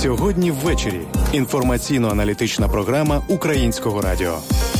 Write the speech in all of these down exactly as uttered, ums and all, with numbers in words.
Сьогодні ввечері. Інформаційно-аналітична програма Українського радіо.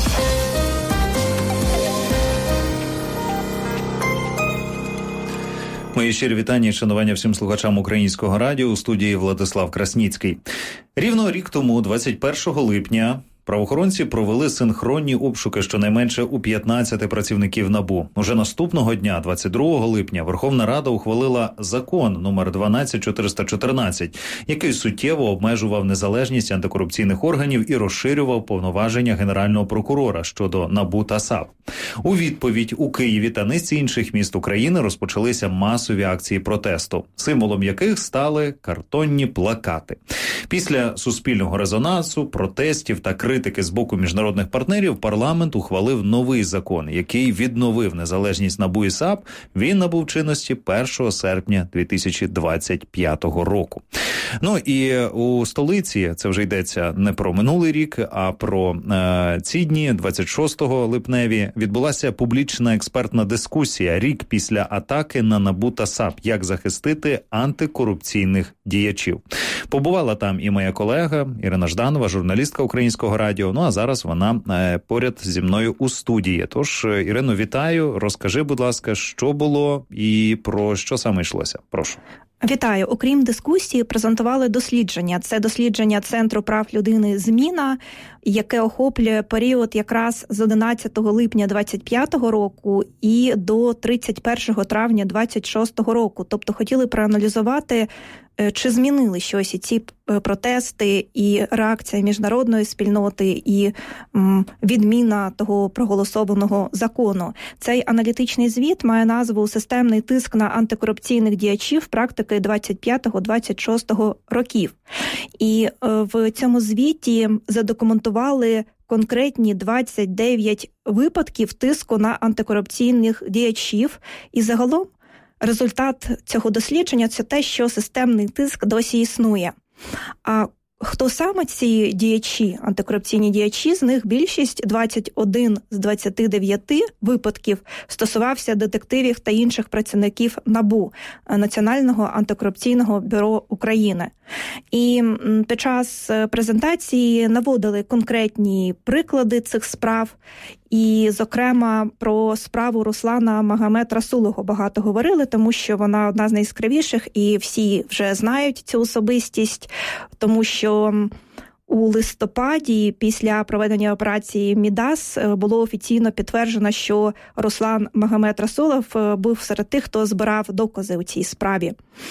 Мої щирі вітання і шанування всім слухачам Українського радіо. У студії Владислав Красніцький. Рівно рік тому, двадцять першого липня, правоохоронці провели синхронні обшуки щонайменше у п'ятнадцяти працівників НАБУ. Уже наступного дня, двадцять другого липня, Верховна Рада ухвалила закон номер дванадцять чотириста чотирнадцять, який суттєво обмежував незалежність антикорупційних органів і розширював повноваження Генерального прокурора щодо НАБУ та САП. У відповідь у Києві та низці інших міст України розпочалися масові акції протесту, символом яких стали картонні плакати. Після суспільного резонансу, протестів та критики з боку міжнародних партнерів парламент ухвалив новий закон, який відновив незалежність НАБУ і САП. Він набув чинності першого серпня дві тисячі двадцять п'ятого року. Ну і у столиці, це вже йдеться не про минулий рік, а про е, ці дні, двадцять шостого липневі, відбулася публічна експертна дискусія рік після атаки на НАБУ та САП, як захистити антикорупційних діячів. Побувала там і моя колега Ірина Жданова, журналістка Українського радіо. Ну а зараз вона е, поряд зі мною у студії. Тож, Ірино, вітаю. Розкажи, будь ласка, що було і про що саме йшлося. Прошу. Вітаю. Окрім дискусії, презентували дослідження. Це дослідження Центру прав людини «Зміна», яке охоплює період якраз з одинадцятого липня двадцять п'ятого року і до тридцять першого травня двадцять шостого року. Тобто хотіли проаналізувати, чи змінили щось і ці протести, і реакція міжнародної спільноти, і м, відміна того проголосованого закону. Цей аналітичний звіт має назву «Системний тиск на антикорупційних діячів практики двадцять п'ятого - двадцять шостого років». І е, в цьому звіті задокументували конкретні двадцять дев'ять випадків тиску на антикорупційних діячів. І загалом результат цього дослідження – це те, що системний тиск досі існує. А хто саме ці діячі, антикорупційні діячі? З них більшість, двадцять один з двадцяти дев'яти випадків, стосувався детективів та інших працівників НАБУ, Національного антикорупційного бюро України. І під час презентації наводили конкретні приклади цих справ. І, зокрема, про справу Руслана Магомед-Расулова багато говорили, тому що вона одна з найяскравіших, і всі вже знають цю особистість, тому що у листопаді, після проведення операції «Мідас», було офіційно підтверджено, що Руслан Магомед-Расулов був серед тих, хто збирав докази у цій справі.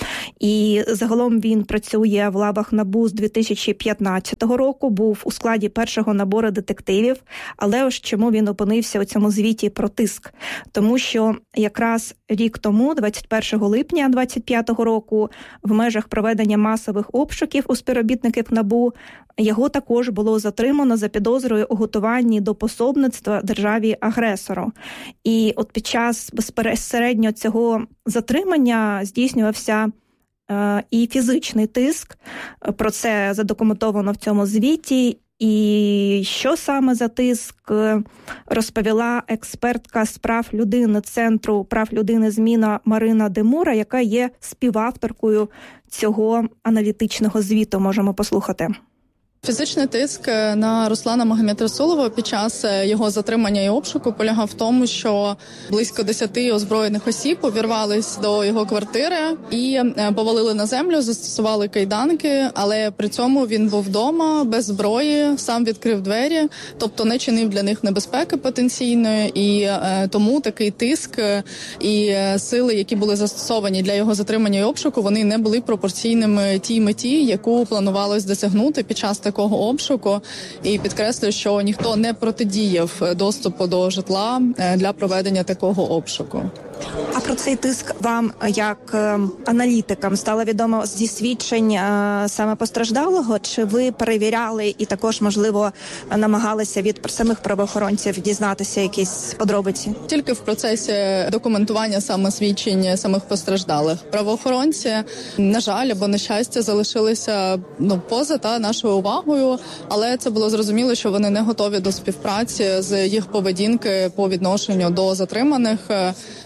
І загалом він працює в лавах НАБУ з дві тисячі п'ятнадцятого року, був у складі першого набору детективів. Але ось чому він опинився у цьому звіті про тиск? Тому що якраз рік тому, двадцять першого липня двадцять п'ятого року, в межах проведення масових обшуків у співробітників НАБУ, його також було затримано за підозрою у готуванні до пособництва державі-агресору. І от під час безпосередньо цього затримання здійснювався е, і фізичний тиск. Про це задокументовано в цьому звіті. І що саме за тиск, розповіла експертка з прав людини Центру прав людини «Зміна» Марина Демура, яка є співавторкою цього аналітичного звіту. Можемо послухати. Фізичний тиск на Руслана Магомед-Расулова під час його затримання і обшуку полягав в тому, що близько десяти озброєних осіб увірвались до його квартири і повалили на землю, застосували кайданки, але при цьому він був вдома, без зброї, сам відкрив двері, тобто не чинив для них небезпеки потенційної, і тому такий тиск і сили, які були застосовані для його затримання і обшуку, вони не були пропорційними тій меті, яку планувалось досягнути під час такого такого обшуку, і підкреслюю, що ніхто не протидіяв доступу до житла для проведення такого обшуку. А про цей тиск вам, як аналітикам, стало відомо зі свідчень саме постраждалого? Чи ви перевіряли і також, можливо, намагалися від самих правоохоронців дізнатися якісь подробиці? Тільки в процесі документування саме свідчень самих постраждалих. Правоохоронці, на жаль, або на щастя, залишилися ну, поза та нашою увагою, але це було зрозуміло, що вони не готові до співпраці з їх поведінки по відношенню до затриманих.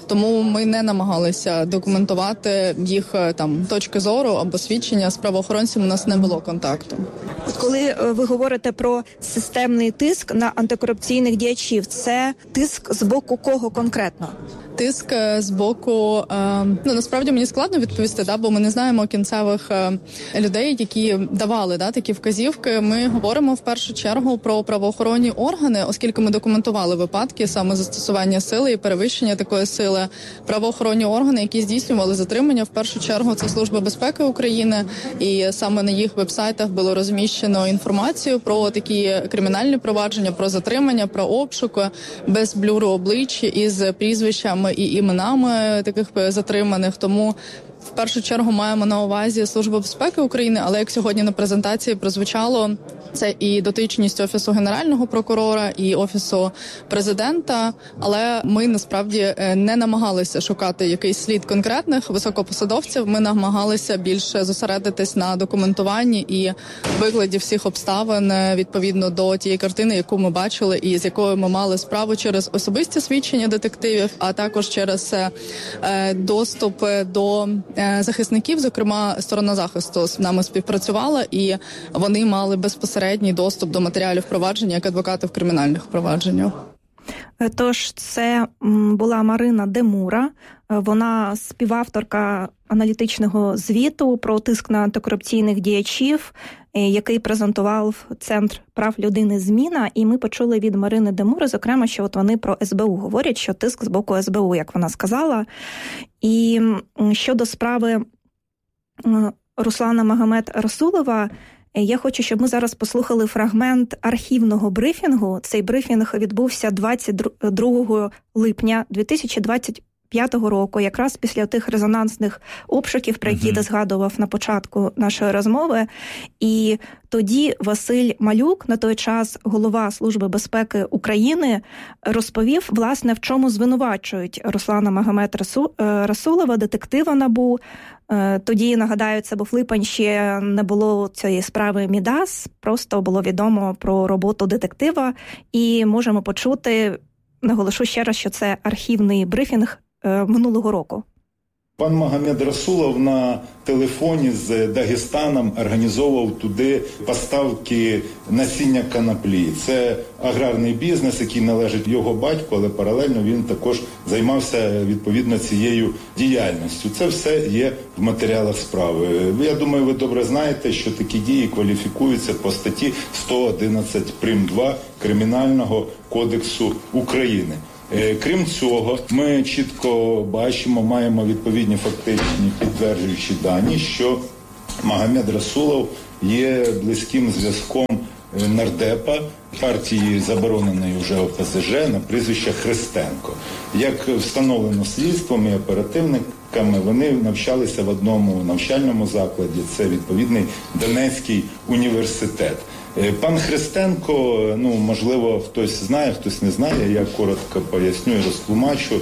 Тому ми не намагалися документувати їх там точки зору або свідчення. З правоохоронцями у нас не було контакту. От коли ви говорите про системний тиск на антикорупційних діячів, це тиск з боку кого конкретно? Тиск з боку, е, ну насправді мені складно відповісти, да, бо ми не знаємо кінцевих е, людей, які давали да, такі вказівки. Ми говоримо в першу чергу про правоохоронні органи, оскільки ми документували випадки саме застосування сили і перевищення такої сили. Правоохоронні органи, які здійснювали затримання, в першу чергу це Служба безпеки України, і саме на їх вебсайтах було розміщено інформацію про такі кримінальні провадження, про затримання, про обшуки без блюру облич із прізвищами і іменами таких затриманих. Тому в першу чергу маємо на увазі Службу безпеки України, але як сьогодні на презентації прозвучало, це і дотичність Офісу Генерального прокурора, і Офісу Президента, але ми насправді не намагалися шукати якийсь слід конкретних високопосадовців, ми намагалися більше зосередитись на документуванні і викладі всіх обставин відповідно до тієї картини, яку ми бачили і з якою ми мали справу через особисті свідчення детективів, а також через доступ до захисників, зокрема сторона захисту з нами співпрацювала, і вони мали безпосередній доступ до матеріалів провадження як адвокати в кримінальних провадженнях. Тож це була Марина Демура, вона співавторка аналітичного звіту про тиск на антикорупційних діячів, який презентував Центр прав людини «Зміна», і ми почули від Марини Демури, зокрема, що от вони про ес бе у говорять, що тиск з боку ес бе у, як вона сказала. І щодо справи Руслана Магомед-Расулова, я хочу, щоб ми зараз послухали фрагмент архівного брифінгу. Цей брифінг відбувся двадцять другого липня дві тисячі двадцять п'ятого року, якраз після тих резонансних обшуків, про які ти згадував на початку нашої розмови. І тоді Василь Малюк, на той час голова Служби безпеки України, розповів, власне, в чому звинувачують Руслана Магомед-Расулова, детектива НАБУ. Тоді, нагадаю, це був липень, ще не було цієї справи Мідас, просто було відомо про роботу детектива. І можемо почути, наголошу ще раз, що це архівний брифінг минулого року. Пан Магомед-Расулов на телефоні з Дагестаном організовував туди поставки насіння коноплі. Це аграрний бізнес, який належить його батьку, але паралельно він також займався відповідно цією діяльністю. Це все є в матеріалах справи. Я думаю, ви добре знаєте, що такі дії кваліфікуються по статті сто одинадцять прим. два Кримінального кодексу України. Крім цього, ми чітко бачимо, маємо відповідні фактичні підтверджуючі дані, що Магомед-Расулов є близьким зв'язком нардепа партії, забороненої вже о пе зе же, на прізвище Христенко. Як встановлено слідством і оперативниками, вони навчалися в одному навчальному закладі, це відповідний Донецький університет. Пан Христенко, ну, можливо, хтось знає, хтось не знає, я коротко поясню і розтлумачу.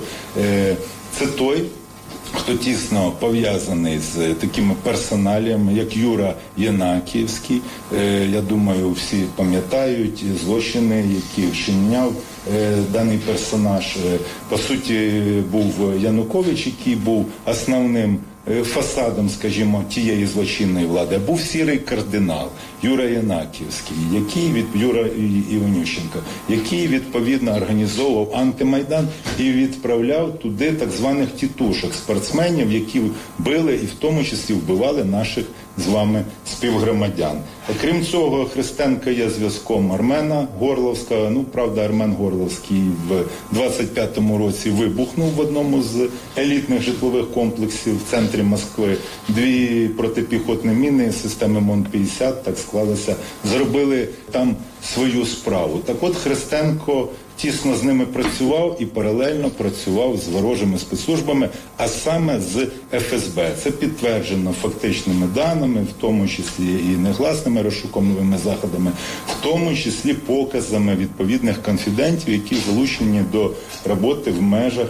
Це той, хто тісно пов'язаний з такими персоналіями, як Юра Єнакіївський. Я думаю, всі пам'ятають злочини, які вчиняв даний персонаж. По суті, був Янукович, який був основним фасадом, скажімо, тієї злочинної влади. Був сірий кардинал Юра Єнакіївський, який від Юра Іванющенко, який відповідно організовував антимайдан і відправляв туди так званих тітушок, спортсменів, які били і в тому числі вбивали наших з вами співгромадян. Крім цього, Христенко є зв'язком Армена Горловського. Ну, правда, Армен Горловський в двадцять п'ятому році вибухнув в одному з елітних житлових комплексів в центрі Москви. Дві протипіхотні міни системи Мон п'ятдесят, так склалося, зробили там свою справу. Так от Христенко тісно з ними працював і паралельно працював з ворожими спецслужбами, а саме з еф ес бе. Це підтверджено фактичними даними, в тому числі і негласними розшуковими заходами, в тому числі показами відповідних конфідентів, які залучені до роботи в межах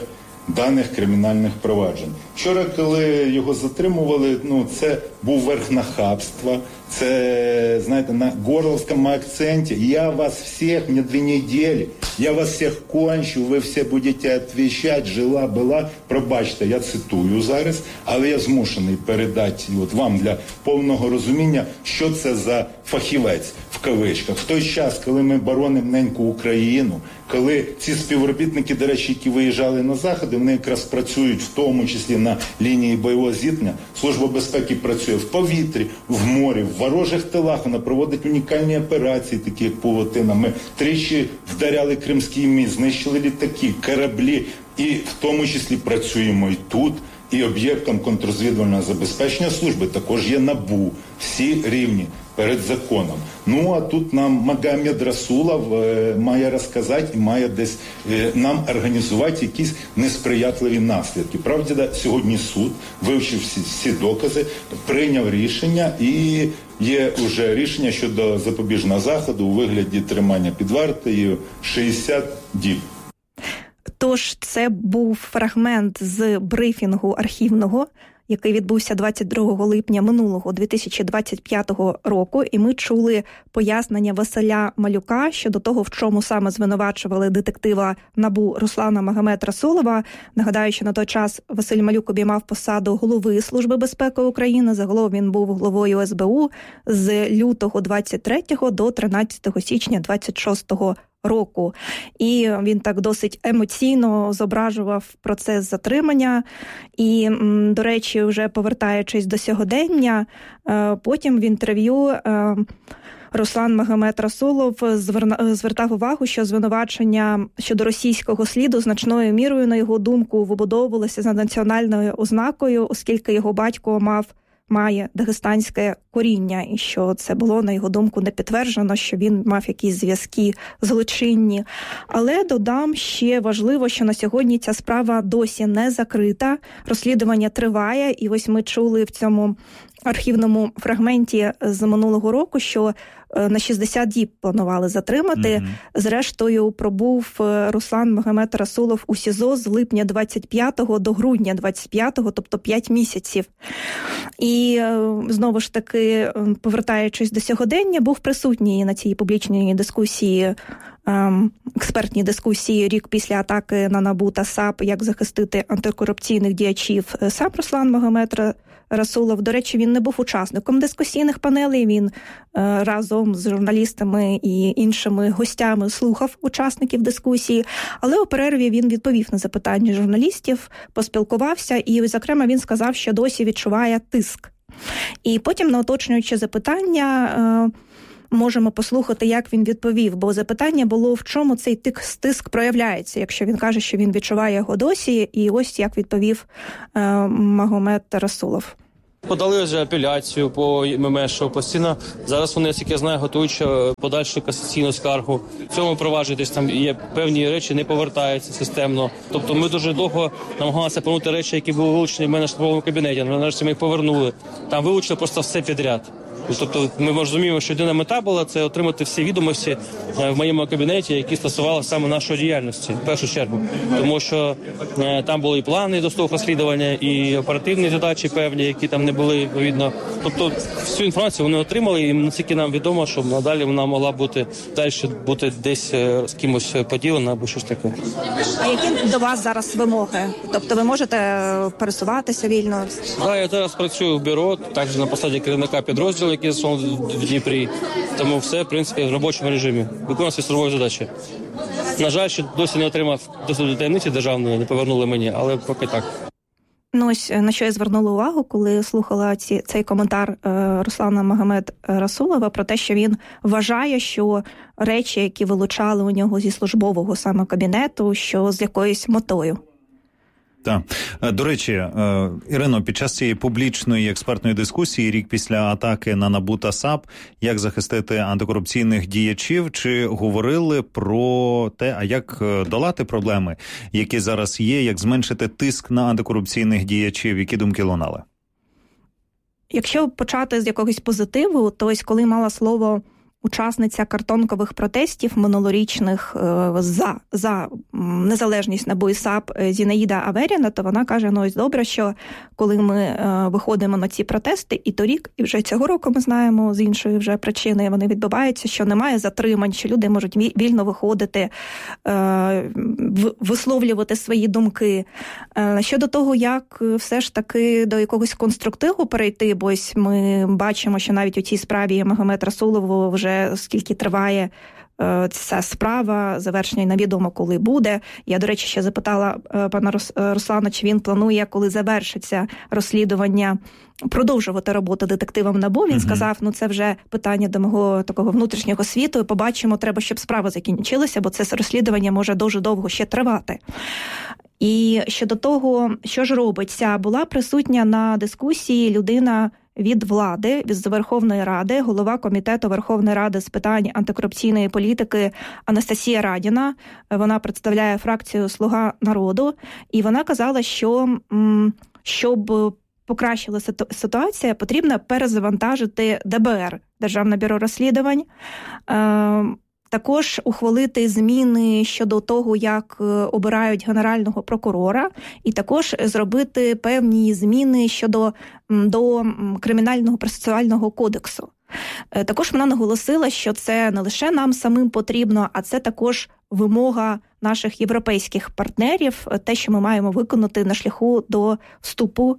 даних кримінальних проваджень. Вчора, коли його затримували, ну, це був верх нахабства, це, знаєте, на горловському акценті. Я вас всіх, мені дві неділі, я вас всіх кончу, ви всі будете відповідати, жила, була. Пробачте, я цитую зараз, але я змушений передати от вам для повного розуміння, що це за фахівець, в кавичках. В той час, коли ми боронимо неньку Україну, коли ці співробітники, до речі, які виїжджали на заходи, вони якраз працюють в тому числі на лінії бойового зіткнення. Служба безпеки працює в повітрі, в морі, в ворожих тилах. Вона проводить унікальні операції, такі як Павутина. Ми тричі вдаряли Кримський міст, знищили літаки, кораблі. І в тому числі працюємо і тут. І об'єктом контррозвідувального забезпечення служби також є НАБУ. Всі рівні перед законом. Ну, а тут нам Магомед Расулов е, має розказати і має десь е, нам організувати якісь несприятливі наслідки. Правда, сьогодні суд, вивчив всі, всі докази, прийняв рішення і є вже рішення щодо запобіжного заходу у вигляді тримання під вартою шістдесят діб. Тож це був фрагмент з брифінгу архівного, який відбувся двадцять другого липня минулого дві тисячі двадцять п'ятого року, і ми чули пояснення Василя Малюка щодо того, в чому саме звинувачували детектива НАБУ Руслана Магомед-Расулова. Нагадаю, що на той час Василь Малюк обіймав посаду голови Служби безпеки України, загалом він був головою ес бе у з лютого двадцять третього до тринадцятого січня двадцять шостого року. І він так досить емоційно зображував процес затримання. І, до речі, вже повертаючись до сьогодення, потім в інтерв'ю Руслан Магомед-Расулов звертав увагу, що звинувачення щодо російського сліду значною мірою, на його думку, вибудовувалося за національною ознакою, оскільки його батько мав має дагестанське коріння, і що це було, на його думку, не підтверджено, що він мав якісь зв'язки злочинні. Але додам, ще важливо, що на сьогодні ця справа досі не закрита, розслідування триває, і ось ми чули в цьому архівному фрагменті з минулого року, що на шістдесят діб планували затримати. Mm-hmm. Зрештою, пробув Руслан Магомед-Расулов у СІЗО з липня двадцять п'ятого до грудня двадцять п'ятого, тобто п'ять місяців. І, знову ж таки, повертаючись до сьогодення, був присутній на цій публічній дискусії, експертній дискусії рік після атаки на НАБУ та САП, як захистити антикорупційних діячів, сам Руслан Магомед Расулов. До речі, він не був учасником дискусійних панелей, він е, разом з журналістами і іншими гостями слухав учасників дискусії, але у перерві він відповів на запитання журналістів, поспілкувався і, зокрема, він сказав, що досі відчуває тиск. І потім на уточнююче запитання е, можемо послухати, як він відповів, бо запитання було, в чому цей тиск проявляється, якщо він каже, що він відчуває його досі, і ось як відповів е, Магомед-Расулов. Подали вже апеляцію по ММЕШу, постійно, зараз вони, як я знаю, готують подальшу касаційну скаргу. В цьому провадженні десь там є певні речі, не повертаються системно. Тобто ми дуже довго намагалися повернути речі, які були вилучені в мене в службовому кабінеті, але нарешті ми їх повернули. Там вилучили просто все підряд. Тобто ми розуміємо, що єдина мета була це отримати всі відомості в моєму кабінеті, які стосувалися саме нашої діяльності, в першу чергу. Тому що е, там були і плани до того розслідування, і оперативні задачі певні, які там не були, відповідно. Тобто всю інформацію вони отримали, і наскільки нам відомо, що надалі вона могла бути далі бути десь з кимось поділена або щось таке. А які до вас зараз вимоги? Тобто ви можете пересуватися вільно? Так, я зараз працюю в бюро, також на посаді керівника підрозділу, який заснув в Дніпрі. Тому все, в принципі, в робочому режимі. Виконує свої службові задачі. На жаль, що досі не отримав доступ до таємниці державної, не повернули мені, але поки так. Ну ось на що я звернула увагу, коли слухала ці, цей коментар е, Руслана Магомед-Расулова про те, що він вважає, що речі, які вилучали у нього зі службового саме кабінету, що з якоюсь метою. Так. До речі, Ірино, під час цієї публічної експертної дискусії рік після атаки на НАБУ та САП, як захистити антикорупційних діячів, чи говорили про те, а як долати проблеми, які зараз є, як зменшити тиск на антикорупційних діячів, які думки лунали? Якщо почати з якогось позитиву, то ось коли мала слово учасниця картонкових протестів минулорічних за, за незалежність НАБУ і САП Зінаїда Аверіна, то вона каже, ну ось добре, що коли ми виходимо на ці протести і торік, і вже цього року ми знаємо з іншої вже причини, вони відбуваються, що немає затримань, що люди можуть вільно виходити, висловлювати свої думки. Щодо того, як все ж таки до якогось конструктиву перейти, бо ось ми бачимо, що навіть у цій справі Магомед Расулов вже скільки триває ця справа, завершення невідомо коли буде. Я, до речі, ще запитала пана Руслана, чи він планує, коли завершиться розслідування, продовжувати роботу детективом НАБУ. Він mm-hmm. сказав, ну це вже питання до мого такого внутрішнього світу, і побачимо, треба, щоб справа закінчилася, бо це розслідування може дуже довго ще тривати. І щодо того, що ж робиться, була присутня на дискусії людина від влади, від Верховної Ради, голова Комітету Верховної Ради з питань антикорупційної політики Анастасія Радіна. Вона представляє фракцію «Слуга народу», і вона казала, що щоб покращила ситуація, потрібно перезавантажити Де Бе Ер, Державне бюро розслідувань, також ухвалити зміни щодо того, як обирають генерального прокурора, і також зробити певні зміни щодо до Кримінального процесуального кодексу. Також вона наголосила, що це не лише нам самим потрібно, а це також вимога наших європейських партнерів, те, що ми маємо виконати на шляху до вступу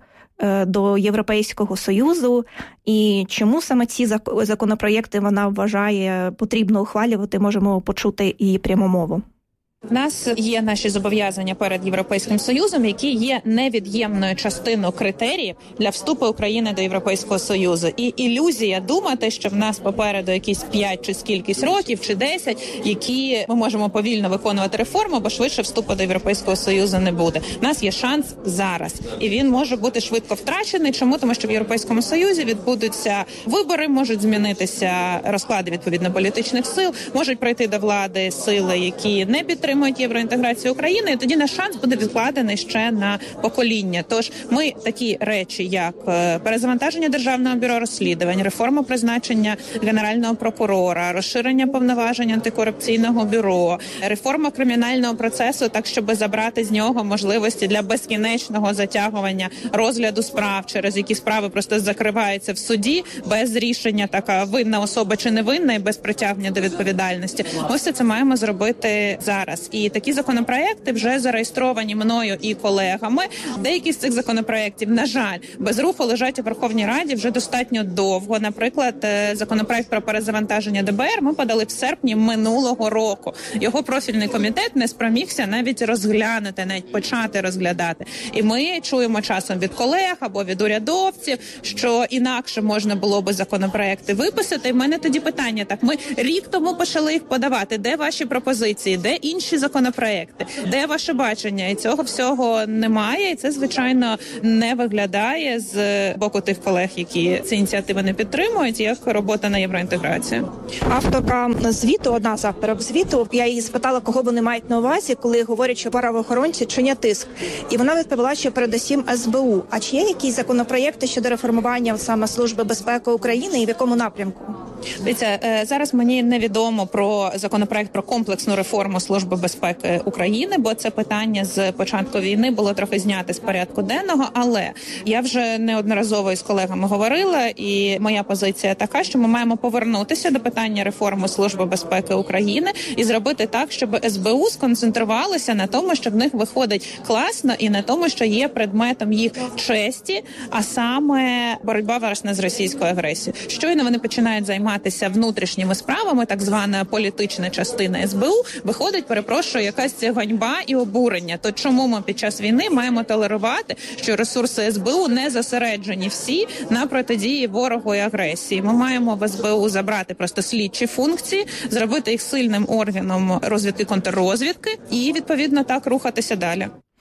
до Європейського Союзу, і чому саме ці законопроєкти вона вважає потрібно ухвалювати, можемо почути і пряму мову. В нас є наші зобов'язання перед Європейським Союзом, які є невід'ємною частиною критеріїв для вступу України до Європейського Союзу. І ілюзія думати, що в нас попереду якісь п'ять чи скількись років, чи десять, які ми можемо повільно виконувати реформу, бо швидше вступу до Європейського Союзу не буде. У нас є шанс зараз, і він може бути швидко втрачений. Чому? Тому що в Європейському Союзі відбудуться вибори, можуть змінитися розклади відповідно політичних сил, можуть прийти до влади сили, які не підтримують євроінтеграцію України, і тоді наш шанс буде відкладений ще на покоління. Тож ми такі речі, як перезавантаження Державного бюро розслідувань, реформа призначення Генерального прокурора, розширення повноважень антикорупційного бюро, реформа кримінального процесу, так, щоб забрати з нього можливості для безкінечного затягування розгляду справ, через які справи просто закриваються в суді без рішення, така винна особа чи не винна, і без притягнення до відповідальності. Ми все це маємо зробити зараз. І такі законопроекти вже зареєстровані мною і колегами. Деякі з цих законопроектів, на жаль, без руху лежать у Верховній Раді вже достатньо довго. Наприклад, законопроект про перезавантаження Де Бе Ер ми подали в серпні минулого року. Його профільний комітет не спромігся навіть розглянути, навіть почати розглядати. І ми чуємо часом від колег або від урядовців, що інакше можна було би законопроекти виписати. І в мене тоді питання, так, ми рік тому почали їх подавати. Де ваші пропозиції? Де інші законопроекти? Де ваше бачення? І цього всього немає, і це, звичайно, не виглядає з боку тих колег, які ці ініціативи не підтримують, як робота на євроінтеграцію. Авторка звіту, одна з авторок звіту, я її спитала, кого вони мають на увазі, коли говорять, що правоохоронці чинять тиск. І вона відповіла, що передусім Ес Бе У. А чи є якісь законопроекти щодо реформування саме Служби безпеки України і в якому напрямку? Дивіться, зараз мені невідомо про законопроект про комплексну реформу Служби безпеки України, бо це питання з початку війни було трохи знято з порядку денного, але я вже неодноразово із колегами говорила, і моя позиція така, що ми маємо повернутися до питання реформи Служби безпеки України і зробити так, щоб Ес Бе У сконцентрувалися на тому, що в них виходить класно, і на тому, що є предметом їх честі, а саме боротьба власне з російською агресією. Щойно вони починають займатися внутрішніми справами, так звана політична частина Ес Бе У, виходить, перепрошую, якась це ганьба і обурення. То чому ми під час війни маємо толерувати, що ресурси Ес Бе У не зосереджені всі на протидії ворогу і агресії? Ми маємо в Ес Бе У забрати просто слідчі функції, зробити їх сильним органом розвідки, контррозвідки і, відповідно, так рухатися далі.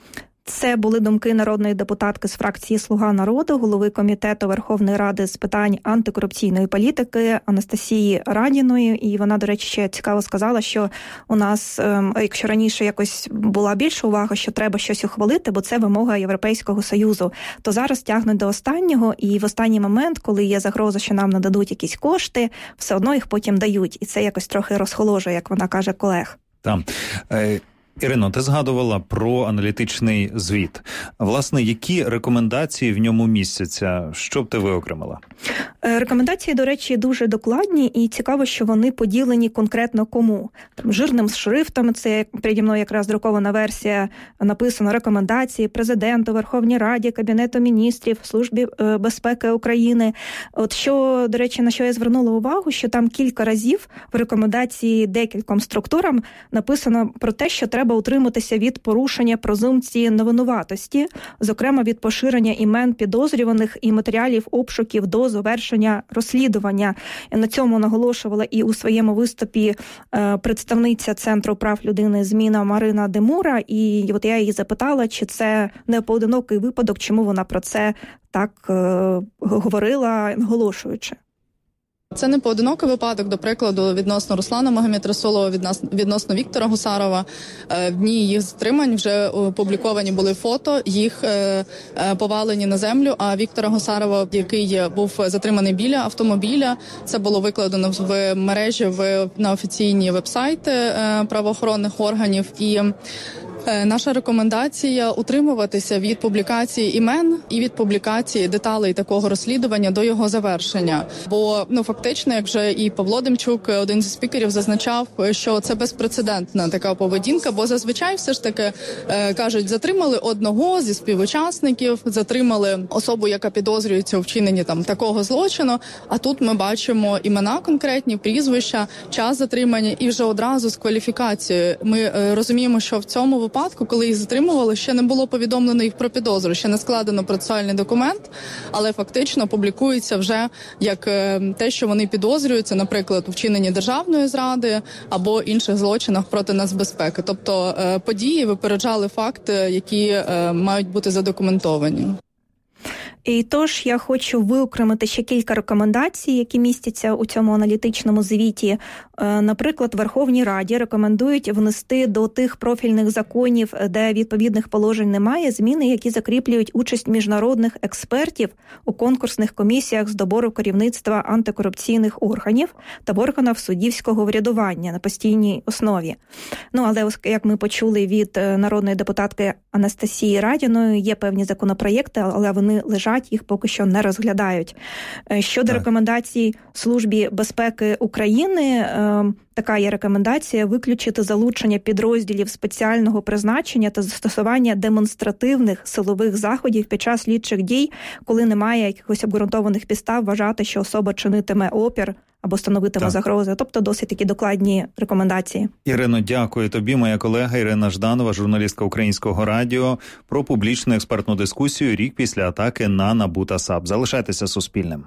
Це були думки народної депутатки з фракції «Слуга народу», голови Комітету Верховної Ради з питань антикорупційної політики Анастасії Радіної. І вона, до речі, ще цікаво сказала, що у нас, якщо раніше якось була більша увага, що треба щось ухвалити, бо це вимога Європейського Союзу, то зараз тягнуть до останнього, і в останній момент, коли є загроза, що нам нададуть якісь кошти, все одно їх потім дають. І це якось трохи розхоложує, як вона каже, колег. Там. Е... Ірино, ти згадувала про аналітичний звіт. Власне, які рекомендації в ньому містяться? Що б ти виокремила? Рекомендації, до речі, дуже докладні, і цікаво, що вони поділені конкретно кому. Там, жирним шрифтом, це переді мною якраз друкована версія, написано рекомендації Президенту, Верховній Раді, Кабінету міністрів, Службі безпеки України. От що, до речі, на що я звернула увагу, що там кілька разів в рекомендації декільком структурам написано про те, що треба утриматися від порушення презумпції невинуватості, зокрема від поширення імен підозрюваних і матеріалів обшуків до завершення розслідування. На цьому наголошувала і у своєму виступі представниця Центру прав людини «Зміна» Марина Демура, і от я її запитала, чи це не поодинокий випадок, чому вона про це так е, говорила, наголошуючи. Це не поодинокий випадок, до прикладу, відносно Руслана Магомедрасулова, відносно Віктора Гусарова. В дні їх затримань вже опубліковані були фото, їх повалені на землю, а Віктора Гусарова, який був затриманий біля автомобіля, це було викладено в мережі в, на офіційні вебсайти правоохоронних органів. І наша рекомендація утримуватися від публікації імен і від публікації деталей такого розслідування до його завершення. Бо, ну, фактично, як вже і Павло Демчук, один зі спікерів, зазначав, що це безпрецедентна така поведінка, бо зазвичай все ж таки е, кажуть, затримали одного зі співучасників, затримали особу, яка підозрюється у вчиненні там такого злочину, а тут ми бачимо імена конкретні, прізвища, час затримання і вже одразу з кваліфікацією. Ми е, розуміємо, що в цьому випадку, коли їх затримували, ще не було повідомлено їх про підозру, ще не складено процесуальний документ, але фактично публікується вже як е, те, що вони підозрюються, наприклад, у вчиненні державної зради або інших злочинах проти нацбезпеки. Тобто е, події випереджали факти, які е, мають бути задокументовані. І тож я хочу виокремити ще кілька рекомендацій, які містяться у цьому аналітичному звіті. Наприклад, Верховній Раді рекомендують внести до тих профільних законів, де відповідних положень немає, зміни, які закріплюють участь міжнародних експертів у конкурсних комісіях з добору керівництва антикорупційних органів та в органах суддівського врядування на постійній основі. Ну, але, як ми почули від народної депутатки Анастасії Радіної, є певні законопроєкти, але вони лежать, їх поки що не розглядають. Щодо так. рекомендацій Службі безпеки України, така є рекомендація виключити залучення підрозділів спеціального призначення та застосування демонстративних силових заходів під час слідчих дій, коли немає якихось обґрунтованих підстав вважати, що особа чинитиме опір або становитиме так. загрози. Тобто досить такі докладні рекомендації. Ірино, дякую тобі. Моя колега Ірина Жданова, журналістка Українського радіо, про публічну експертну дискусію рік після атаки на НАБУ та САП. Залишайтеся Суспільним.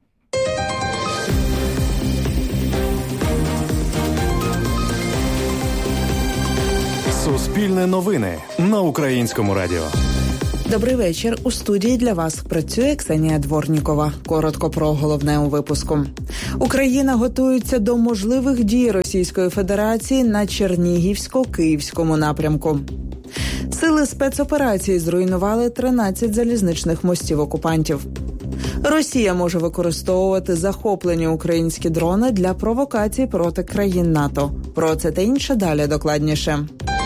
Суспільне новини на Українському радіо. Добрий вечір. У студії для вас працює Ксенія Дворнікова. Коротко про головне у випуску. Україна готується до можливих дій Російської Федерації на Чернігівсько-Київському напрямку. Сили спецоперації зруйнували тринадцять залізничних мостів окупантів. Росія може використовувати захоплені українські дрони для провокацій проти країн НАТО. Про це та інше далі докладніше.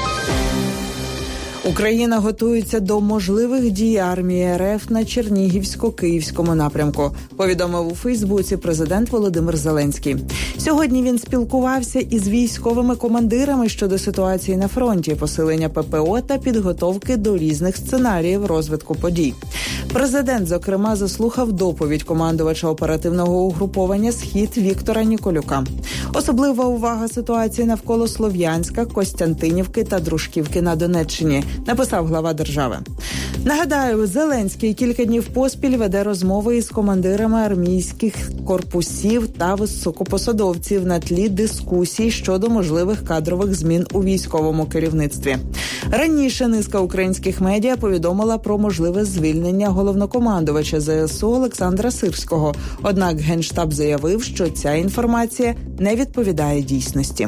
Україна готується до можливих дій армії РФ на Чернігівсько-Київському напрямку, повідомив у Фейсбуці президент Володимир Зеленський. Сьогодні він спілкувався із військовими командирами щодо ситуації на фронті, посилення ППО та підготовки до різних сценаріїв розвитку подій. Президент, зокрема, заслухав доповідь командувача оперативного угруповання «Схід» Віктора Ніколюка. Особлива увага ситуації навколо Слов'янська, Костянтинівки та Дружківки на Донеччині. написав глава держави. Нагадаю, Зеленський кілька днів поспіль веде розмови із командирами армійських корпусів та високопосадовців на тлі дискусій щодо можливих кадрових змін у військовому керівництві. Раніше низка українських медіа повідомила про можливе звільнення головнокомандувача зе ес у Олександра Сирського. Однак Генштаб заявив, що ця інформація не відповідає дійсності.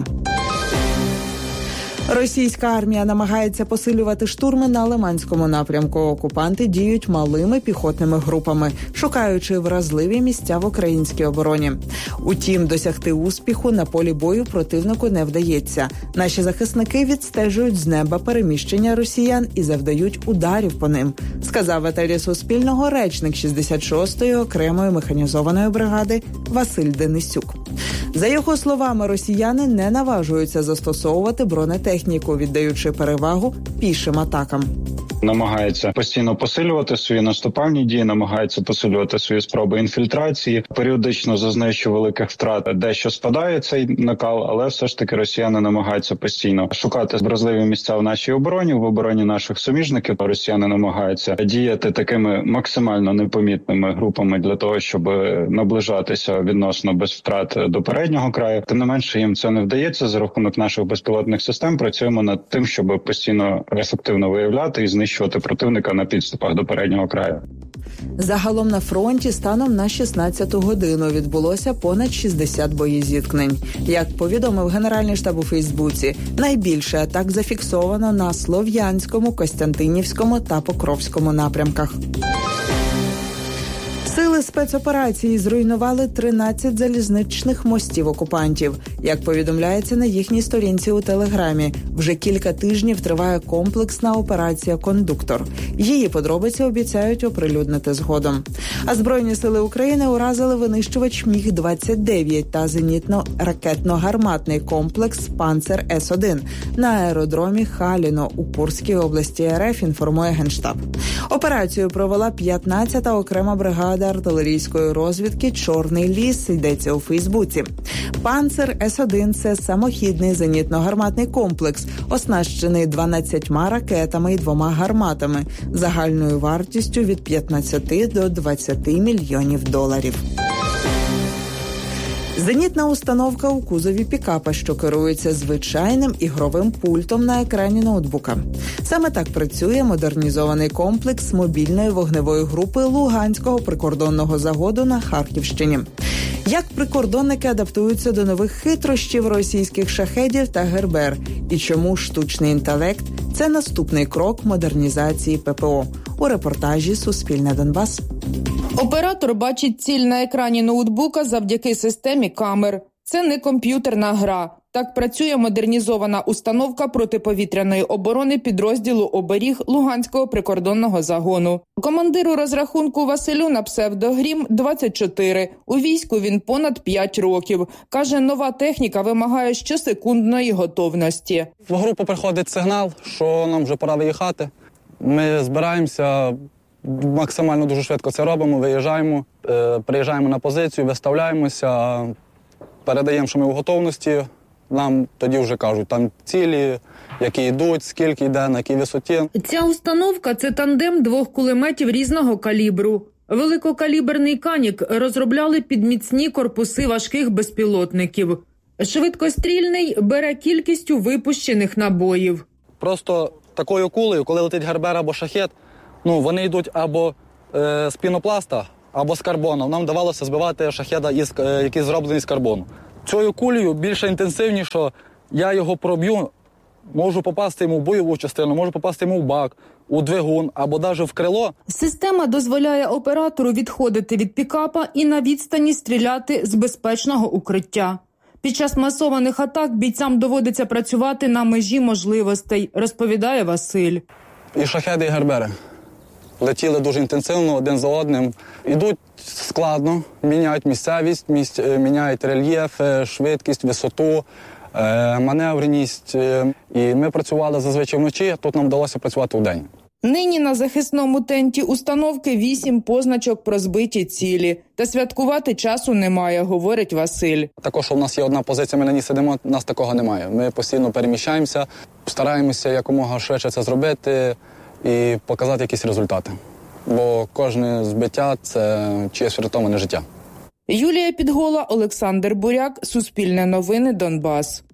Російська армія намагається посилювати штурми на Лиманському напрямку. Окупанти діють малими піхотними групами, шукаючи вразливі місця в українській обороні. Утім, досягти успіху на полі бою противнику не вдається. Наші захисники відстежують з неба переміщення росіян і завдають ударів по ним, сказав в етері Суспільного речник шістдесят шостої окремої механізованої бригади Василь Денисюк. За його словами, росіяни не наважуються застосовувати бронетехніку, віддаючи перевагу пішим атакам. Намагається постійно посилювати свої наступальні дії, намагається посилювати свої спроби інфільтрації. Періодично зазнає великих втрат, дещо спадає цей накал, але все ж таки росіяни намагаються постійно шукати вразливі місця в нашій обороні, в обороні наших суміжників. Росіяни намагаються діяти такими максимально непомітними групами для того, щоб наближатися відносно без втрат до переднього краю. Тим не менше, їм це не вдається. За рахунок наших безпілотних систем працюємо над тим, щоб постійно ефективно виявляти і знищувати противника на підступах до переднього краю. Загалом на фронті станом на шістнадцяту годину відбулося понад шістдесят боєзіткнень. Як повідомив Генеральний штаб у Фейсбуці, найбільше атак зафіксовано на Слов'янському, Костянтинівському та Покровському напрямках. Сили спецоперації зруйнували тринадцять залізничних мостів окупантів. Як повідомляється на їхній сторінці у Телеграмі, вже кілька тижнів триває комплексна операція «Кондуктор». Її подробиці обіцяють оприлюднити згодом. А Збройні сили України уразили винищувач Міг двадцять дев'ять та зенітно-ракетно-гарматний комплекс «Панцер С один» на аеродромі Халіно у Курській області РФ, інформує Генштаб. Операцію провела п'ятнадцята окрема бригада артилерійської розвідки «Чорний ліс», йдеться у Фейсбуці. «Панцер С один» – це самохідний зенітно-гарматний комплекс, оснащений дванадцятьма ракетами і двома гарматами, загальною вартістю від п'ятнадцяти до двадцяти мільйонів доларів. Зенітна установка у кузові пікапа, що керується звичайним ігровим пультом на екрані ноутбука. Саме так працює модернізований комплекс мобільної вогневої групи Луганського прикордонного загону на Харківщині. Як прикордонники адаптуються до нових хитрощів російських шахедів та гербер? І чому штучний інтелект – це наступний крок модернізації ППО? У репортажі «Суспільне Донбас». Оператор бачить ціль на екрані ноутбука завдяки системі камер. Це не комп'ютерна гра. Так працює модернізована установка протиповітряної оборони підрозділу «Оберіг» Луганського прикордонного загону. Командиру розрахунку Василю на псевдогрім двадцять чотири. У війську він понад п'ять років. Каже, нова техніка вимагає щосекундної готовності. В групу приходить сигнал, що нам вже пора виїхати. Ми збираємося, максимально дуже швидко це робимо, виїжджаємо, приїжджаємо на позицію, виставляємося, передаємо, що ми в готовності. Нам тоді вже кажуть, там цілі, які йдуть, скільки йде, на якій висоті. Ця установка – це тандем двох кулеметів різного калібру. Великокаліберний «Канік» розробляли під міцні корпуси важких безпілотників. Швидкострільний бере кількістю випущених набоїв. Просто такою кулею, коли летить гербер або шахет, ну, вони йдуть або е, з пінопласта, або з карбону. Нам вдавалося збивати шахеда, із, е, який зроблений з карбону. Цією кулею більше інтенсивніше, я його проб'ю, можу попасти йому в бойову частину, можу попасти йому в бак, у двигун або навіть в крило. Система дозволяє оператору відходити від пікапа і на відстані стріляти з безпечного укриття. Під час масованих атак бійцям доводиться працювати на межі можливостей, розповідає Василь. І шахеди, і гербери летіли дуже інтенсивно один за одним. Ідуть складно, міняють місцевість, місць, міняють рельєф, швидкість, висоту, маневреність. І ми працювали зазвичай вночі, тут нам вдалося працювати вдень. Нині на захисному тенті установки вісім позначок про збиті цілі. Та святкувати часу немає, говорить Василь. Також у нас є одна позиція, ми на ній сидимо, у нас такого немає. Ми постійно переміщаємося, стараємося якомога швидше це зробити і показати якісь результати. Бо кожне збиття – це чиєсь врятоване життя. Юлія Підгола, Олександр Буряк, Суспільне новини, Донбас.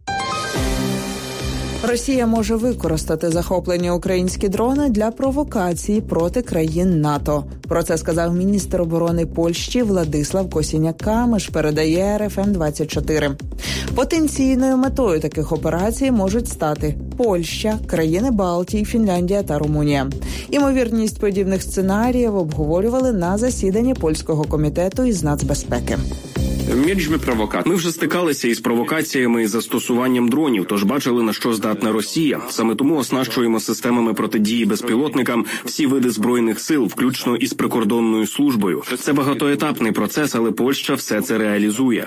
Росія може використати захоплені українські дрони для провокації проти країн НАТО. Про це сказав міністр оборони Польщі Владислав Косіняк-Камиш, передає ер еф ем двадцять чотири. Потенційною метою таких операцій можуть стати Польща, країни Балтії, Фінляндія та Румунія. Імовірність подібних сценаріїв обговорювали на засіданні польського комітету із нацбезпеки. Ми вже стикалися із провокаціями і застосуванням дронів, тож бачили, на що здатна Росія. Саме тому оснащуємо системами протидії безпілотникам всі види збройних сил, включно із прикордонною службою. Це багатоетапний процес, але Польща все це реалізує.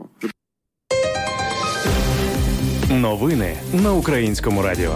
Новини на Українському радіо.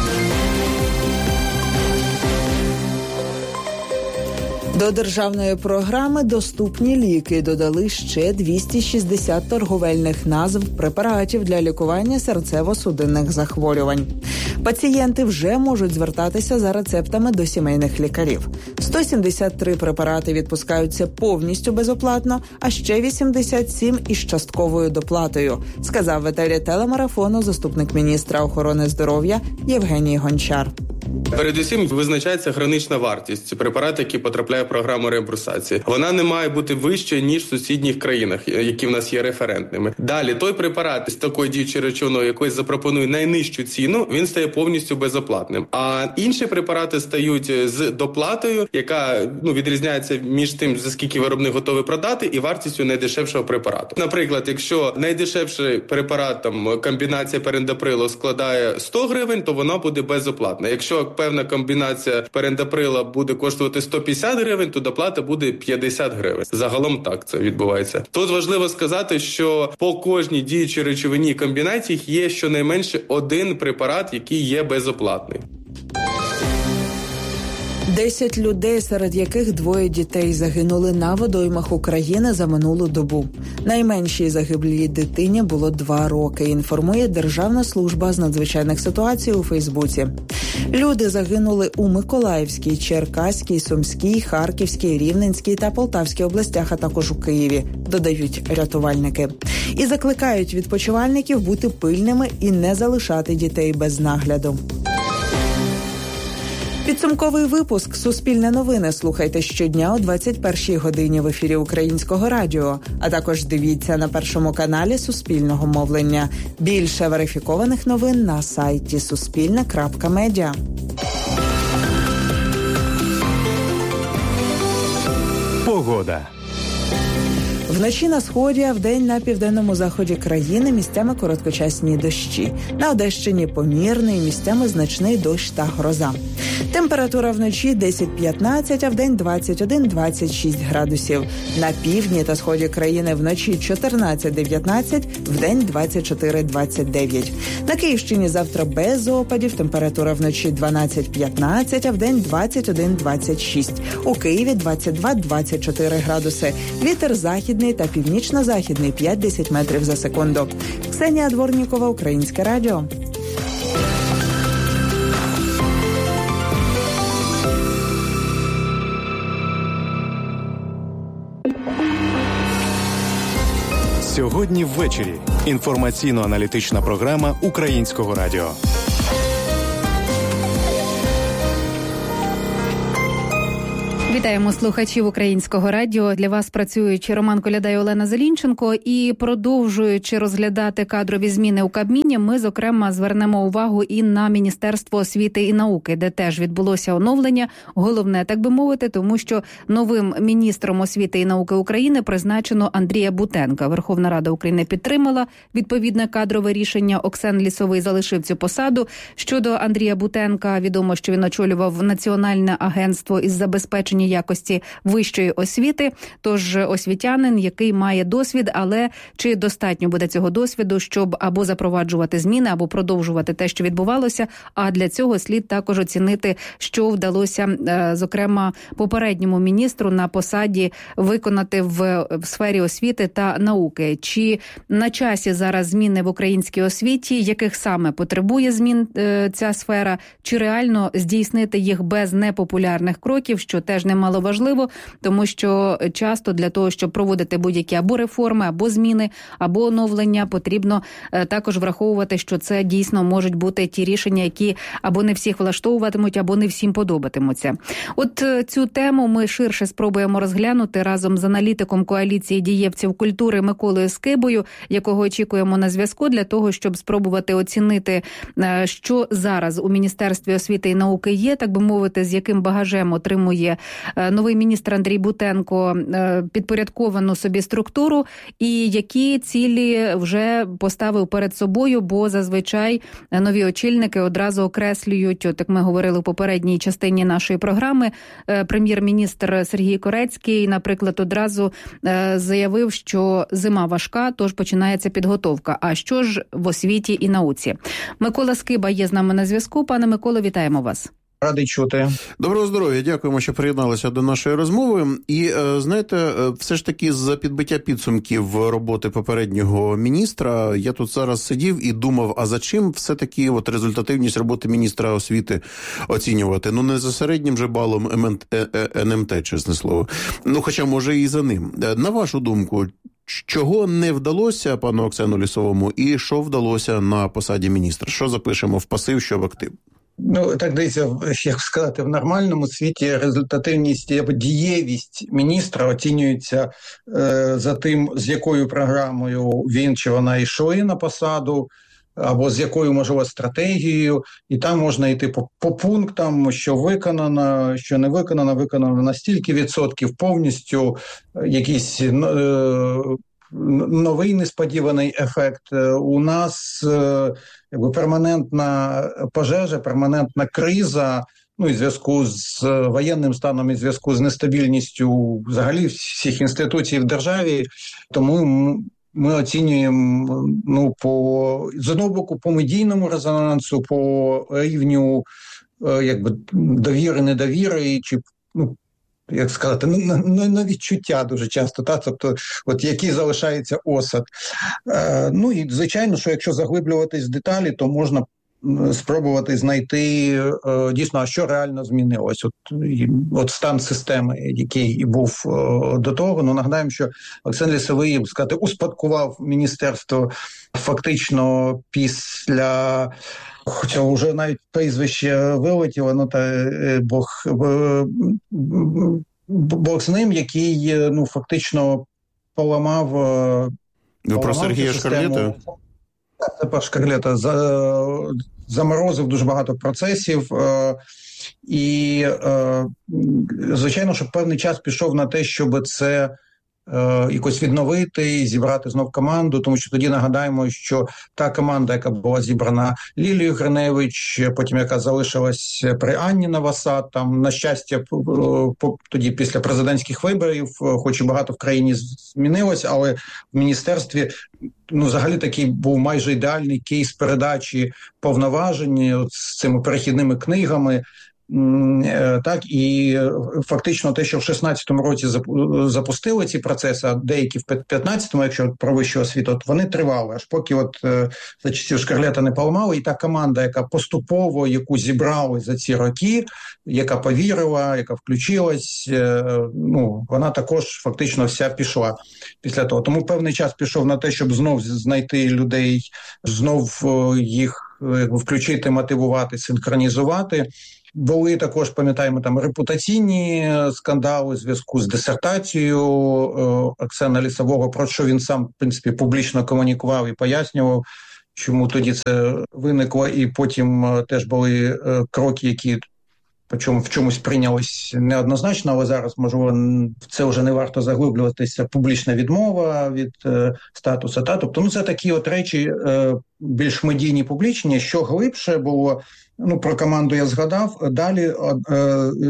До державної програми «Доступні ліки» додали ще двісті шістдесят торговельних назв препаратів для лікування серцево-судинних захворювань. Пацієнти вже можуть звертатися за рецептами до сімейних лікарів. сто сімдесят три препарати відпускаються повністю безоплатно, а ще вісімдесят сім із частковою доплатою, сказав в етері телемарафону заступник міністра охорони здоров'я Євгеній Гончар. Передусім визначається гранична вартість препарату, який потрапляє в програму реімбурсації. Вона не має бути вищою, ніж в сусідніх країнах, які в нас є референтними. Далі, той препарат з такою діючою речовиною, який запропонує найнижчу ціну, він стає повністю безоплатним. А інші препарати стають з доплатою, яка ну, відрізняється між тим, за скільки виробник готовий продати, і вартістю найдешевшого препарату. Наприклад, якщо найдешевший препарат, там, комбінація перендаприлу складає сто гривень, то вона буде безоплатна. Якщо певна комбінація перендаприла буде коштувати сто п'ятдесят гривень, то доплата буде п'ятдесят гривень. Загалом так це відбувається. Тут важливо сказати, що по кожній діючій речовині комбінації є щонайменше один препарат, який є безоплатний. Десять людей, серед яких двоє дітей, загинули на водоймах України за минулу добу. Найменшій загиблій дитині було два роки, інформує Державна служба з надзвичайних ситуацій у Фейсбуці. Люди загинули у Миколаївській, Черкаській, Сумській, Харківській, Рівненській та Полтавській областях, а також у Києві, додають рятувальники. І закликають відпочивальників бути пильними і не залишати дітей без нагляду. Підсумковий випуск «Суспільне новини» слухайте щодня о двадцять першій годині в ефірі Українського радіо, а також дивіться на Першому каналі Суспільного мовлення. Більше верифікованих новин на сайті суспільне крапка медіа. Погода. Вночі на сході, а вдень на південному заході країни місцями короткочасні дощі. На Одещині помірний, місцями значний дощ та гроза. Температура вночі десять-п'ятнадцять, а вдень двадцять один - двадцять шість градусів. На півдні та сході країни вночі чотирнадцять-дев'ятнадцять, вдень двадцять чотири - двадцять дев'ять. На Київщині завтра без опадів, температура вночі дванадцять-п'ятнадцять, а вдень двадцять один - двадцять шість. У Києві двадцять два - двадцять чотири градуси. Вітер західний та північно-західний п'ять-десять метрів за секунду. Ксенія Дворнікова, Українське радіо. Сьогодні ввечері. Інформаційно-аналітична програма Українського радіо. Вітаємо слухачів Українського радіо. Для вас працюють Роман Коляда і Олена Зелінченко. І продовжуючи розглядати кадрові зміни у Кабміні, ми, зокрема, звернемо увагу і на Міністерство освіти і науки, де теж відбулося оновлення. Головне, так би мовити, тому що новим міністром освіти і науки України призначено Андрія Бутенка. Верховна Рада України підтримала відповідне кадрове рішення. Оксен Лісовий залишив цю посаду. Щодо Андрія Бутенка, відомо, що він очолював Національне агентство із забезпечення підвищенні якості вищої освіти. Тож освітянин, який має досвід, але чи достатньо буде цього досвіду, щоб або запроваджувати зміни, або продовжувати те, що відбувалося, а для цього слід також оцінити, що вдалося, зокрема, попередньому міністру на посаді виконати в, в сфері освіти та науки. Чи на часі зараз зміни в українській освіті, яких саме потребує змін е, ця сфера, чи реально здійснити їх без непопулярних кроків, що теж немало важливо, тому що часто для того, щоб проводити будь-які або реформи, або зміни, або оновлення, потрібно е, також враховувати, що це дійсно можуть бути ті рішення, які або не всіх влаштовуватимуть, або не всім подобатимуться. От е, цю тему ми ширше спробуємо розглянути разом з аналітиком коаліції дієвців культури Миколою Скибою, якого очікуємо на зв'язку, для того, щоб спробувати оцінити, що зараз у Міністерстві освіти і науки є, так би мовити, з яким багажем отримує новий міністр Андрій Бутенко підпорядковану собі структуру, і які цілі вже поставив перед собою, бо зазвичай нові очільники одразу окреслюють, от як ми говорили в попередній частині нашої програми, прем'єр-міністр Сергій Корецький, наприклад, одразу заявив, що зима важка, тож починається підготовка. А що ж в освіті і науці? Микола Скиба є з нами на зв'язку. Пане Миколо, вітаємо вас. Радий чути. Доброго здоров'я, дякуємо, що приєдналися до нашої розмови. І, знаєте, все ж таки за підбиття підсумків роботи попереднього міністра, я тут зараз сидів і думав, а за чим все-таки от результативність роботи міністра освіти оцінювати? Ну, не за середнім же балом ен ем те, чесне слово. Ну, хоча, може, і за ним. На вашу думку, чого не вдалося пану Оксану Лісовому і що вдалося на посаді міністра? Що запишемо в пасив, що в актив? Ну, так дивіться, як сказати, в нормальному світі результативність або дієвість міністра оцінюється е, за тим, з якою програмою він чи вона йшли на посаду, або з якою, можливо, стратегією, і там можна йти по, по пунктам, що виконано, що не виконано, виконано на стільки відсотків, повністю якийсь е, новий несподіваний ефект. У нас е, якби перманентна пожежа, перманентна криза, ну і в зв'язку з воєнним станом, і в зв'язку з нестабільністю взагалі всіх інституцій в державі, тому ми оцінюємо, ну, по, з одного боку, по медійному резонансу, по рівню, якби, довіри, недовіри, чи, ну, як сказати, на, на, на відчуття дуже часто, та? Тобто, от який залишається осад. Е, ну і, звичайно, що якщо заглиблюватись в деталі, то можна спробувати знайти е, дійсно, а що реально змінилось. От, от стан системи, який був е, до того. Ну, нагадаємо, що Оксан Лісовий, сказати, успадкував міністерство фактично після, хоча вже навіть прізвище вилетіло, ну, та е, Бог, е, Бог з ним, який, ну, фактично поламав, е, Ви про Сергія Шкарлета? Це про Шкарлета. Заморозив дуже багато процесів, е, і, е, звичайно, що певний час пішов на те, щоб це е, якось відновити, зібрати знов команду, тому що тоді нагадаємо, що та команда, яка була зібрана Лілією Гриневич, потім яка залишилась при Анні Новосад, там, на щастя, по, тоді після президентських виборів, хоч і багато в країні змінилось, але в міністерстві, ну, взагалі такий був майже ідеальний кейс передачі повноважень от, з цими перехідними книгами. Так, і фактично те, що в шістнадцятому році запустили ці процеси, а деякі в п'ятнадцятому, якщо про вищу освіту, от вони тривали, аж поки от за часів Шкарлета не поламали, і та команда, яка поступово, яку зібрали за ці роки, яка повірила, яка включилась, ну, вона також фактично вся пішла після того. Тому певний час пішов на те, щоб знов знайти людей, знов їх включити, мотивувати, синхронізувати. Були також, пам'ятаємо, там репутаційні скандали у зв'язку з дисертацією Оксана Лісового, про що він сам, в принципі, публічно комунікував і пояснював, чому тоді це виникло, і потім теж були кроки, які причому в чомусь прийнялись неоднозначно, але зараз, можливо, в це вже не варто заглиблюватися, публічна відмова від е, статусу. Та? Тобто, ну, це такі от речі е, більш медійні, публічні. Що глибше було, ну, про команду я згадав, далі е,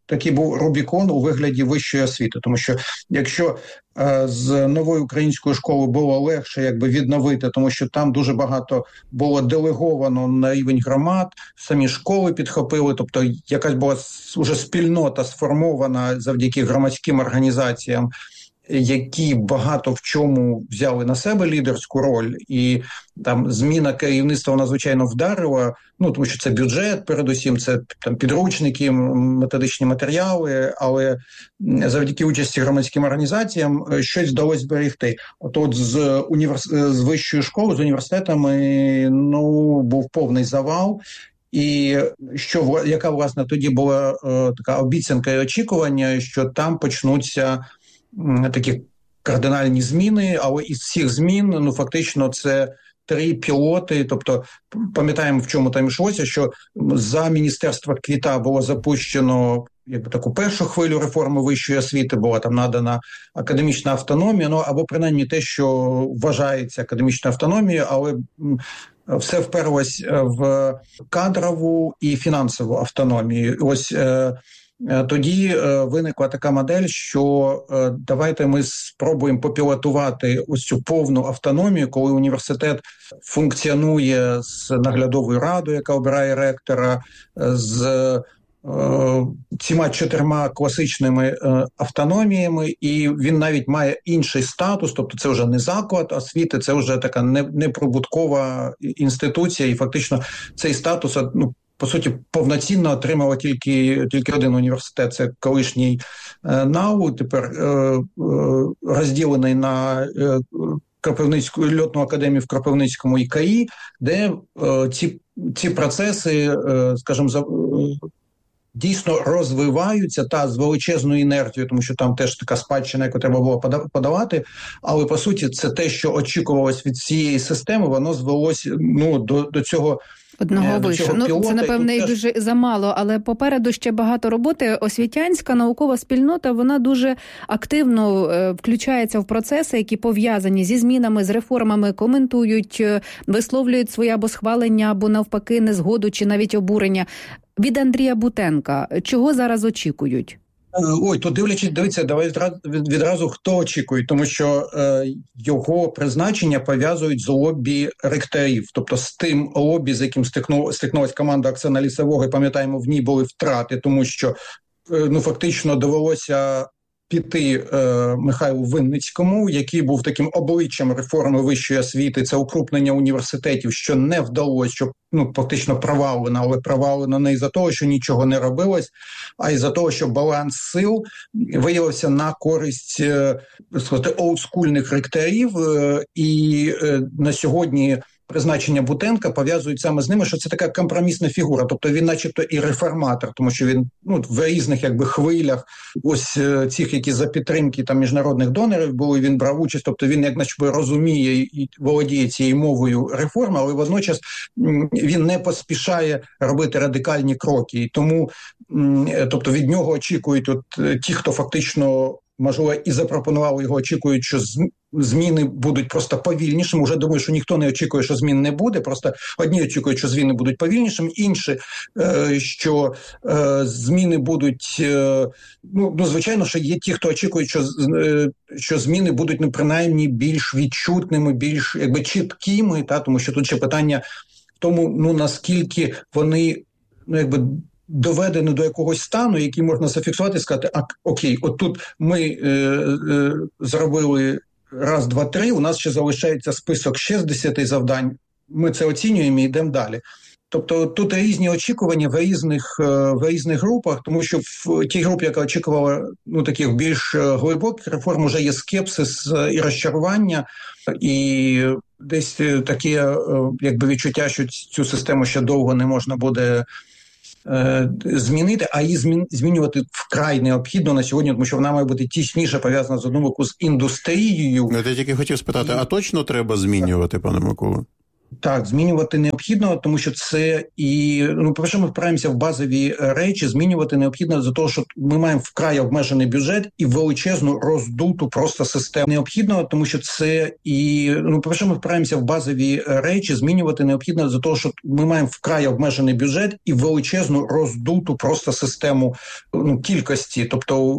такий був Рубікон у вигляді вищої освіти. Тому що якщо е, з новою українською школою було легше якби відновити, тому що там дуже багато було делеговано на рівень громад, самі школи підхопили, тобто якась була вже спільнота сформована завдяки громадським організаціям, які багато в чому взяли на себе лідерську роль, і там зміна керівництва надзвичайно вдарила, ну тому що це бюджет, передусім, це там підручники, методичні матеріали, але завдяки участі громадським організаціям щось вдалося зберегти. От, от з універс... з вищою школою, з університетами, ну був повний завал. І що яка власне тоді була е, така обіцянка і очікування, що там почнуться такі кардинальні зміни, але із всіх змін, ну, фактично, це три пілоти, тобто, пам'ятаємо, в чому там йшлося, що за міністерства Квіта було запущено якби таку першу хвилю реформи вищої освіти, була там надана академічна автономія, ну, або принаймні те, що вважається академічною автономією, але все вперлось в кадрову і фінансову автономію. Ось тоді виникла така модель, що давайте ми спробуємо попілотувати ось цю повну автономію, коли університет функціонує з наглядовою радою, яка обирає ректора, з е, цими чотирма класичними е, автономіями, і він навіть має інший статус, тобто це вже не заклад освіти, це вже така неприбуткова інституція, і фактично цей статус, ну, по суті, повноцінно отримала тільки, тільки один університет, це колишній е, НАУ, тепер е, е, розділений на е, Кропивницьку, льотну академію в Кропивницькому і КАІ, де е, ці, ці процеси, е, скажімо, за, е, дійсно розвиваються, та з величезною інерцією, тому що там теж така спадщина, яку треба було подавати, але, по суті, це те, що очікувалось від цієї системи, воно звелося, ну, до, до цього Одного вишу. Ну, це, напевне, і дуже замало, але попереду ще багато роботи. Освітянська наукова спільнота, вона дуже активно е, включається в процеси, які пов'язані зі змінами, з реформами, коментують, е, висловлюють своє або схвалення, або навпаки незгоду чи навіть обурення. Від Андрія Бутенка, чого зараз очікують? Ой, то дивлячись, дивіться, давай відразу хто очікує, тому що е, його призначення пов'язують з лобі ректорів, тобто з тим лобі, з яким стикну, стикнулась команда Оксани Лісового, і пам'ятаємо, в ній були втрати, тому що е, ну фактично довелося піти е, Михайлу Винницькому, який був таким обличчям реформи вищої освіти, це укрупнення університетів, що не вдалося, що ну фактично провалено, але провалено не із-за того, що нічого не робилось, а із-за того, що баланс сил виявився на користь е, сказати, олдскульних ректорів, е, і е, на сьогодні призначення Бутенка пов'язують саме з ними, що це така компромісна фігура, тобто він начебто і реформатор, тому що він ну, в різних якби хвилях ось цих, які за підтримки там міжнародних донорів були, він брав участь, тобто він як начебто розуміє і володіє цією мовою реформи, але водночас він не поспішає робити радикальні кроки, і тому тобто від нього очікують от ті, хто фактично можливо, і запропонували його, очікують, що зміни будуть просто повільнішими. Уже думаю, що ніхто не очікує, що змін не буде. Просто одні очікують, що зміни будуть повільнішими, інші, що зміни будуть, ну, ну звичайно, що є ті, хто очікують, що, що зміни будуть, ну, принаймні, більш відчутними, більш, якби, чіткими, та, тому що тут ще питання в тому, ну, наскільки вони, ну, якби, доведено до якогось стану, який можна зафіксувати і сказати, а, окей, от тут ми е, е, зробили раз, два, три, у нас ще залишається список ще з десяти завдань, ми це оцінюємо і йдемо далі. Тобто тут різні очікування в різних, в різних групах, тому що в тій групі, яка очікувала ну, таких більш глибоких реформ, вже є скепсис і розчарування, і десь таке якби відчуття, що цю систему ще довго не можна буде змінити, а її змін, змінювати вкрай необхідно на сьогодні, тому що вона має бути тісніше пов'язана з одного боку з індустрією. Я тільки хотів спитати, і... а точно треба змінювати, пане Микола? Так, змінювати необхідно, тому що це і, ну, по-перше, ми впираємося в базові речі, змінювати необхідно за того, що ми маємо вкрай обмежений бюджет і величезну роздуту просто систему. Необхідно, тому що це і, ну, по-перше, ми впираємося в базові речі, змінювати необхідно за того, що ми маємо вкрай обмежений бюджет і величезну роздуту просто систему, ну, кількості, тобто